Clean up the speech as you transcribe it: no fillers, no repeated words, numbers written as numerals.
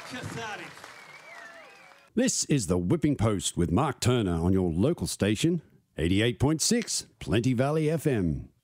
Cathartic. This is the Whipping Post with Mark Turner on your local station, 88.6 Plenty Valley FM.